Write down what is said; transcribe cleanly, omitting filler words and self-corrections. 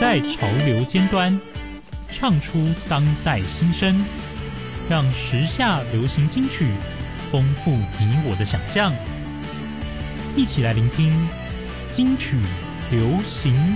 在潮流尖端，唱出当代新声，让时下流行金曲丰富你我的想象。一起来聆听金曲流行